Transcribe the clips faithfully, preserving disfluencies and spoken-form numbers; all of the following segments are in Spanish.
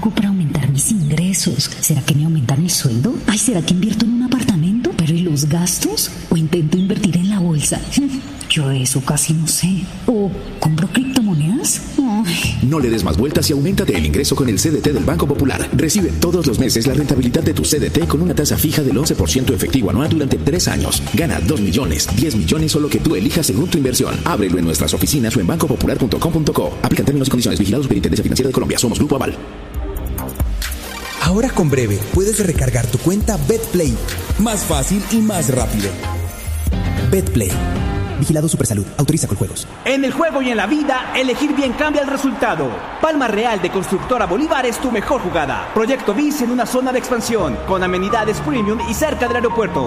hago para aumentar mis ingresos? ¿Será que me aumentan el sueldo? Ay, ¿será que invierto en un apartamento? ¿Pero y los gastos? ¿O intento invertir en la bolsa? Yo de eso casi no sé. ¿O compro criptomonedas? Ay. No le des más vueltas y auméntate el ingreso con el C D T del Banco Popular. Recibe todos los meses la rentabilidad de tu C D T con una tasa fija del once por ciento efectivo anual durante tres años. Gana dos millones, diez millones o lo que tú elijas según tu inversión. Ábrelo en nuestras oficinas o en banco popular punto com punto co. Aplican términos y condiciones. Vigilados Superintendencia Financiera de Colombia. Somos Grupo Aval. Ahora con Breve puedes recargar tu cuenta BetPlay. Más fácil y más rápido. BetPlay. Vigilado Supersalud. Autoriza con juegos. En el juego y en la vida, elegir bien cambia el resultado. Palma Real de Constructora Bolívar es tu mejor jugada. Proyecto B I S en una zona de expansión, con amenidades premium y cerca del aeropuerto.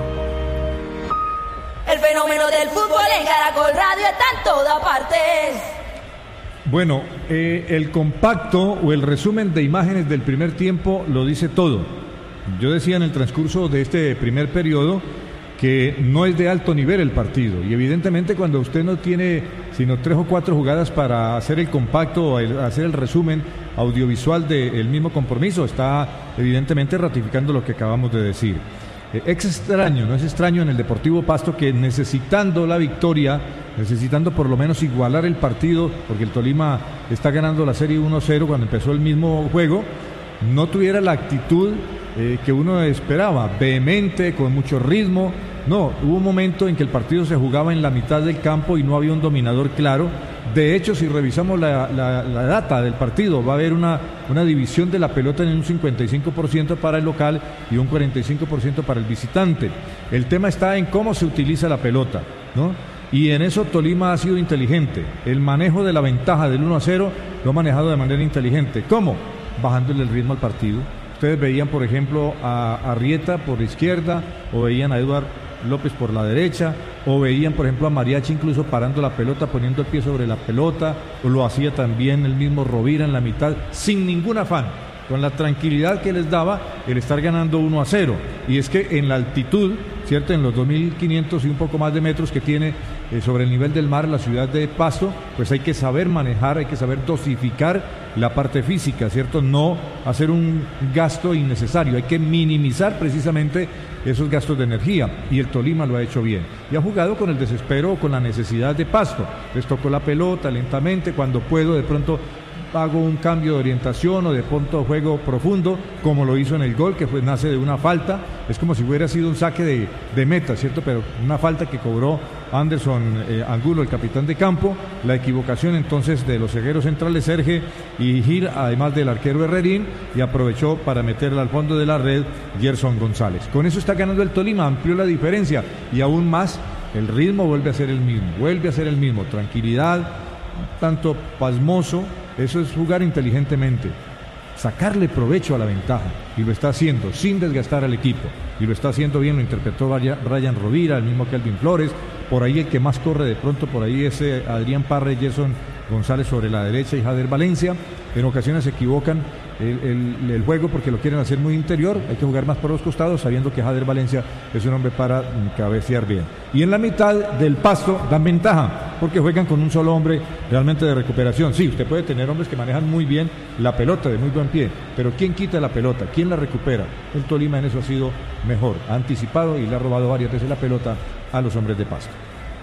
El fenómeno del fútbol en Caracol Radio está en todas partes. Bueno, eh, el compacto o el resumen de imágenes del primer tiempo lo dice todo. Yo decía en el transcurso de este primer periodo que no es de alto nivel el partido, y evidentemente cuando usted no tiene sino tres o cuatro jugadas para hacer el compacto o el, hacer el resumen audiovisual del mismo compromiso, está evidentemente ratificando lo que acabamos de decir. Eh, es extraño, no es extraño en el Deportivo Pasto que necesitando la victoria, necesitando por lo menos igualar el partido, porque el Tolima está ganando la serie uno cero cuando empezó el mismo juego, no tuviera la actitud eh, que uno esperaba, vehemente, con mucho ritmo. No, hubo un momento en que el partido se jugaba en la mitad del campo y no había un dominador claro. De hecho, si revisamos la, la, la data del partido, va a haber una, una división de la pelota en un cincuenta y cinco por ciento para el local y un cuarenta y cinco por ciento para el visitante. El tema está en cómo se utiliza la pelota, ¿no? Y en eso Tolima ha sido inteligente. El manejo de la ventaja del uno a cero lo ha manejado de manera inteligente. ¿Cómo? Bajándole el ritmo al partido. Ustedes veían, por ejemplo, a Arrieta por la izquierda, o veían a Eduard López por la derecha, o veían, por ejemplo, a Mariachi incluso parando la pelota, poniendo el pie sobre la pelota, o lo hacía también el mismo Rovira en la mitad, sin ningún afán, con la tranquilidad que les daba el estar ganando uno a cero. Y es que en la altitud, ¿cierto?, en los dos mil quinientos y un poco más de metros que tiene eh, sobre el nivel del mar la ciudad de Pasto, pues hay que saber manejar, hay que saber dosificar la parte física, ¿cierto? No hacer un gasto innecesario, hay que minimizar precisamente esos gastos de energía, y el Tolima lo ha hecho bien. Y ha jugado con el desespero o con la necesidad de Pasto. Les tocó la pelota lentamente, cuando puedo de pronto hago un cambio de orientación o de punto de juego profundo, como lo hizo en el gol, que pues nace de una falta. Es como si hubiera sido un saque de, de meta, ¿cierto? Pero una falta que cobró Anderson eh, Angulo, el capitán de campo. La equivocación entonces de los cegueros centrales Serge y Gil, además del arquero Herrerín, y aprovechó para meterla al fondo de la red Gerson González. Con eso está ganando el Tolima, amplió la diferencia, y aún más el ritmo vuelve a ser el mismo, vuelve a ser el mismo, tranquilidad, tanto pasmoso. Eso es jugar inteligentemente, sacarle provecho a la ventaja, y lo está haciendo sin desgastar al equipo, y lo está haciendo bien. Lo interpretó Brian Rovira, el mismo Kelvin Flores, por ahí el que más corre de pronto, por ahí es Adrián Parra y Gerson González sobre la derecha, y Jader Valencia. En ocasiones se equivocan el, el, el juego porque lo quieren hacer muy interior, hay que jugar más por los costados, sabiendo que Jader Valencia es un hombre para cabecear bien. Y en la mitad del Pasto dan ventaja, porque juegan con un solo hombre realmente de recuperación. Sí, usted puede tener hombres que manejan muy bien la pelota, de muy buen pie, pero ¿quién quita la pelota? ¿Quién la recupera? El Tolima en eso ha sido mejor, ha anticipado y le ha robado varias veces la pelota a los hombres de Pasto.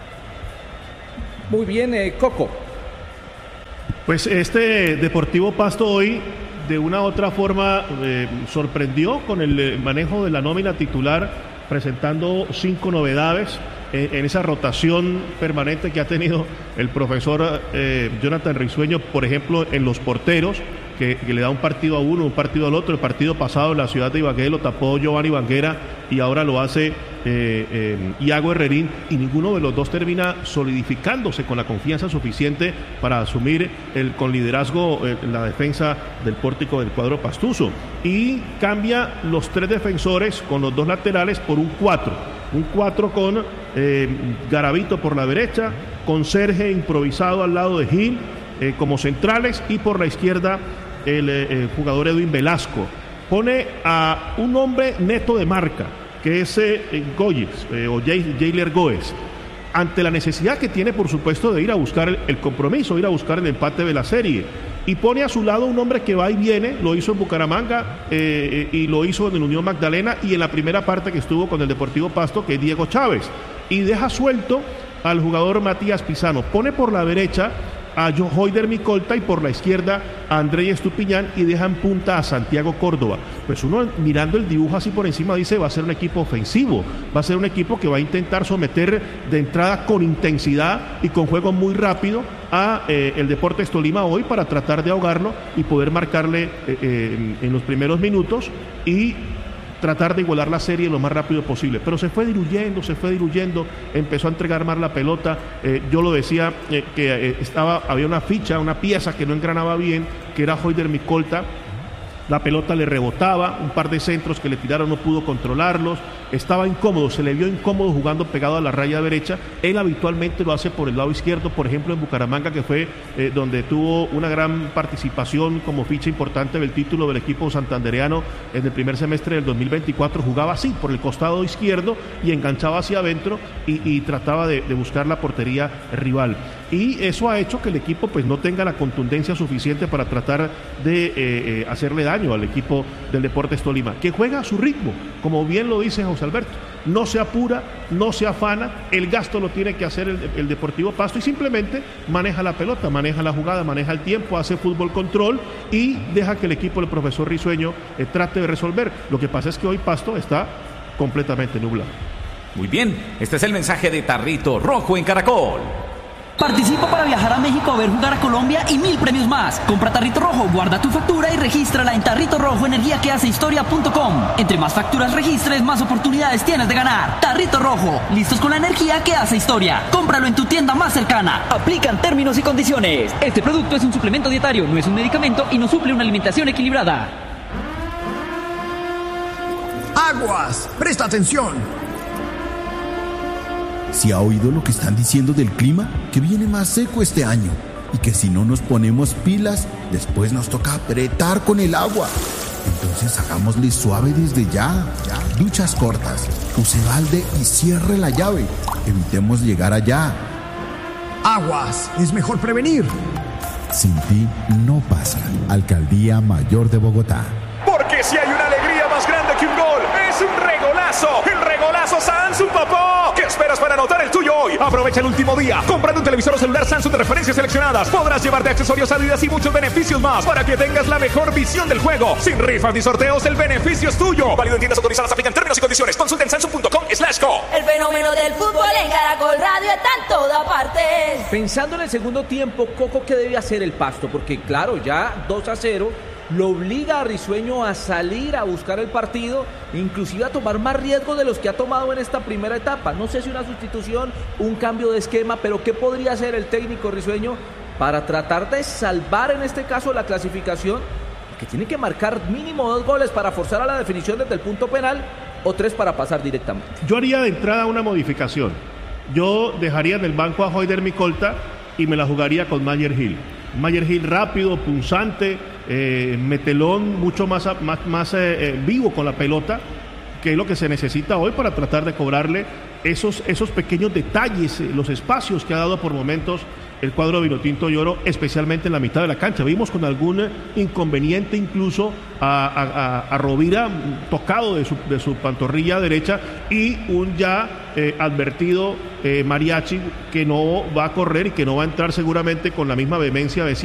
Muy bien, eh, Coco. Pues este Deportivo Pasto hoy de una u otra forma eh, sorprendió con el eh, manejo de la nómina titular, presentando cinco novedades eh, en esa rotación permanente que ha tenido el profesor eh, Jonathan Risueño, por ejemplo, en los porteros, que, que le da un partido a uno, un partido al otro. El partido pasado en la ciudad de Ibagué lo tapó Giovanni Banguera y ahora lo hace eh, eh, Iago Herrerín, y ninguno de los dos termina solidificándose con la confianza suficiente para asumir el, con liderazgo eh, la defensa del pórtico del cuadro pastuso, y cambia los tres defensores con los dos laterales por un cuatro, un cuatro con eh, Garavito por la derecha, con Serge improvisado al lado de Gil eh, como centrales, y por la izquierda el eh, jugador Edwin Velasco. Pone a un hombre neto de marca, que es eh, Goyes, eh, o Jailer Goes, ante la necesidad que tiene, por supuesto, de ir a buscar el, el compromiso, ir a buscar el empate de la serie. y pone a su lado un hombre que va y viene, lo hizo en Bucaramanga eh, y lo hizo en el Unión Magdalena y en la primera parte que estuvo con el Deportivo Pasto, que es Diego Chávez, y deja suelto al jugador Matías Pisano, pone por la derecha a Joyder Micolta y por la izquierda a Andrés Estupiñán y deja en punta a Santiago Córdoba. Pues uno mirando el dibujo así por encima dice, va a ser un equipo ofensivo, va a ser un equipo que va a intentar someter de entrada con intensidad y con juego muy rápido a eh, el Deportes Tolima hoy para tratar de ahogarlo y poder marcarle eh, eh, en, en los primeros minutos y tratar de igualar la serie lo más rápido posible, pero se fue diluyendo, se fue diluyendo, empezó a entregar más la pelota, eh, yo lo decía eh, que eh, estaba, había una ficha, una pieza que no engranaba bien, que era Joyder Micolta, la pelota le rebotaba, un par de centros que le tiraron no pudo controlarlos, estaba incómodo, se le vio incómodo jugando pegado a la raya derecha. Él habitualmente lo hace por el lado izquierdo, por ejemplo en Bucaramanga, que fue eh, donde tuvo una gran participación como ficha importante del título del equipo santandereano en el primer semestre del dos mil veinticuatro, jugaba así, por el costado izquierdo y enganchaba hacia adentro y, y trataba de, de buscar la portería rival. Y eso ha hecho que el equipo pues no tenga la contundencia suficiente para tratar de eh, eh, hacerle daño al equipo del Deportes Tolima, que juega a su ritmo, como bien lo dice José Alberto, no se apura, no se afana, el gasto lo tiene que hacer el, el Deportivo Pasto y simplemente maneja la pelota, maneja la jugada, maneja el tiempo, hace fútbol control y deja que el equipo del profesor Risueño eh, trate de resolver. Lo que pasa es que hoy Pasto está completamente nublado. Muy bien, este es el mensaje de Tarrito Rojo en Caracol. Participa para viajar a México a ver jugar a Colombia y mil premios más. Compra Tarrito Rojo, guarda tu factura y regístrala en Tarrito Rojo Energía que hace historia punto com. Entre más facturas registres, más oportunidades tienes de ganar. Tarrito Rojo, listos con la energía que hace historia. Cómpralo en tu tienda más cercana. Aplican términos y condiciones. Este producto es un suplemento dietario, no es un medicamento y no suple una alimentación equilibrada. Aguas, presta atención. ¿Si ha oído lo que están diciendo del clima? Que viene más seco este año y que si no nos ponemos pilas, después nos toca apretar con el agua. Entonces hagámosle suave desde ya, ya. Duchas cortas, use balde y cierre la llave. Evitemos llegar allá. Aguas, es mejor prevenir. Sin ti no pasa. Alcaldía Mayor de Bogotá. Porque si hay una alegría más grande que un gol, es un regolazo. El regolazo Samsung, papá. ¿Qué esperas para anotar el tuyo hoy? Aprovecha el último día. Comprando un televisor o celular Samsung de referencias seleccionadas, podrás llevarte accesorios, Adidas y muchos beneficios más para que tengas la mejor visión del juego. Sin rifas ni sorteos, el beneficio es tuyo. Válido en tiendas autorizadas, aplican términos y condiciones. Consulta en samsung punto com slash co. El fenómeno del fútbol en Caracol Radio está en toda parte. Pensando en el segundo tiempo, Coco, ¿qué debe hacer el Pasto? Porque claro, ya dos a cero lo obliga a Risueño a salir a buscar el partido, inclusive a tomar más riesgo de los que ha tomado en esta primera etapa. No sé si una sustitución, un cambio de esquema, pero ¿qué podría hacer el técnico Risueño para tratar de salvar en este caso la clasificación? Que tiene que marcar mínimo dos goles para forzar a la definición desde el punto penal o tres para pasar directamente. Yo haría de entrada una modificación. Yo dejaría en el banco a Joyder Micolta y me la jugaría con Mayer Gil. Mayer Gil rápido, punzante, eh, metelón, mucho más, más, más eh, eh, vivo con la pelota, que es lo que se necesita hoy para tratar de cobrarle esos, esos pequeños detalles, eh, los espacios que ha dado por momentos el cuadro Vinotinto y Oro, especialmente en la mitad de la cancha. Vimos con algún inconveniente incluso a, a, a Rovira tocado de su, de su pantorrilla derecha y un ya eh, advertido eh, Mariachi que no va a correr y que no va a entrar seguramente con la misma vehemencia de